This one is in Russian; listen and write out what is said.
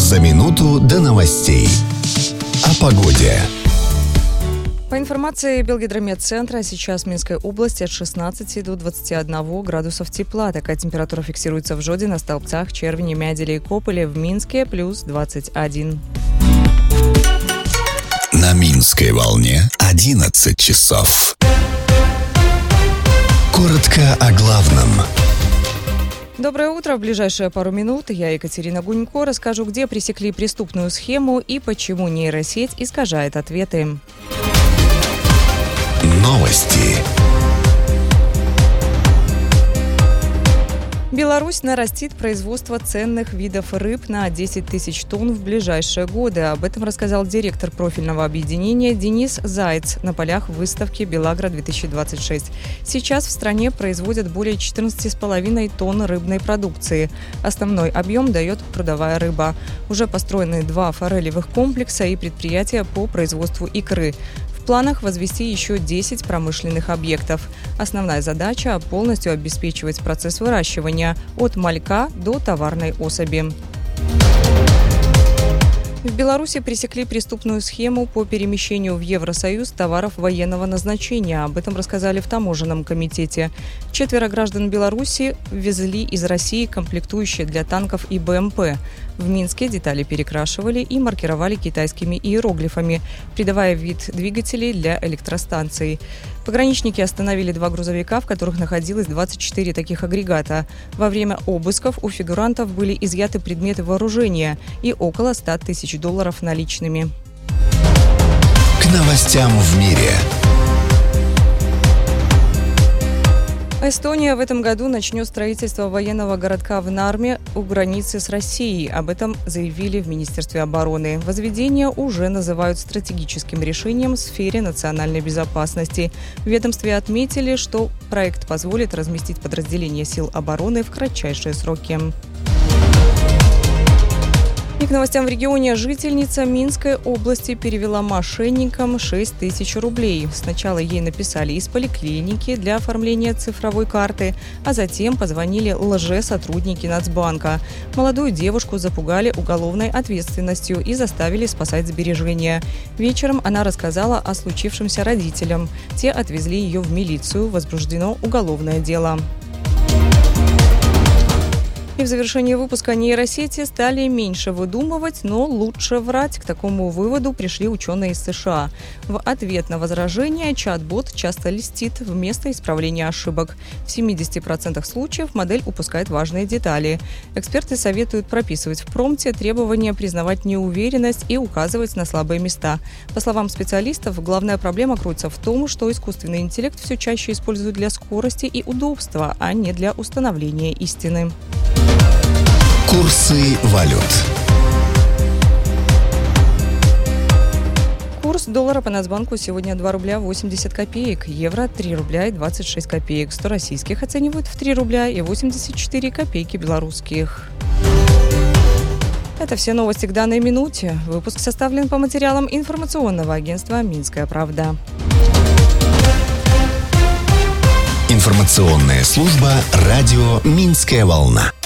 За минуту до новостей. О погоде. По информации Белгидрометцентра, сейчас в Минской области от 16 до 21 градусов тепла. Такая температура фиксируется в Жодино, Столбцах, Червине, Мяделе и Кополе. В Минске плюс 21. На Минской волне 11 часов. Коротко о главном. Доброе утро. В ближайшие пару минут я, Екатерина Гунько, расскажу, где пресекли преступную схему и почему нейросеть искажает ответы. Новости. Беларусь нарастит производство ценных видов рыб на 10 тысяч тонн в ближайшие годы. Об этом рассказал директор профильного объединения Денис Заяц на полях выставки «Белагро-2026». Сейчас в стране производят более 14,5 тонн рыбной продукции. Основной объем дает прудовая рыба. Уже построены 2 форелевых комплекса и предприятия по производству икры. В планах возвести еще 10 промышленных объектов. Основная задача – полностью обеспечивать процесс выращивания от малька до товарной особи. В Беларуси пресекли преступную схему по перемещению в Евросоюз товаров военного назначения. Об этом рассказали в таможенном комитете. 4 граждан Беларуси ввезли из России комплектующие для танков и БМП. В Минске детали перекрашивали и маркировали китайскими иероглифами, придавая вид двигателей для электростанций. Пограничники остановили 2 грузовика, в которых находилось 24 таких агрегата. Во время обысков у фигурантов были изъяты предметы вооружения и около $100 тысяч наличными. К новостям в мире. Эстония в этом году начнет строительство военного городка в Нарме у границы с Россией. Об этом заявили в Министерстве обороны. Возведение уже называют стратегическим решением в сфере национальной безопасности. В ведомстве отметили, что проект позволит разместить подразделения сил обороны в кратчайшие сроки. И к новостям в регионе. Жительница Минской области перевела мошенникам 6 тысяч рублей. Сначала ей написали из поликлиники для оформления цифровой карты, а затем позвонили лже-сотрудники Нацбанка. Молодую девушку запугали уголовной ответственностью и заставили спасать сбережения. Вечером она рассказала о случившемся родителям. Те отвезли ее в милицию. Возбуждено уголовное дело. И в завершении выпуска нейросети стали меньше выдумывать, но лучше врать. К такому выводу пришли ученые из США. В ответ на возражения чат-бот часто льстит вместо исправления ошибок. В 70% случаев модель упускает важные детали. Эксперты советуют прописывать в промпте требования признавать неуверенность и указывать на слабые места. По словам специалистов, главная проблема кроется в том, что искусственный интеллект все чаще используют для скорости и удобства, а не для установления истины. Курсы валют. Курс доллара по Нацбанку сегодня 2 рубля 80 копеек, евро 3 рубля и 26 копеек, 100 российских оценивают в 3 рубля и 84 копейки белорусских. Это все новости к данной минуте. Выпуск составлен по материалам информационного агентства «Минская правда». Информационная служба радио «Минская волна».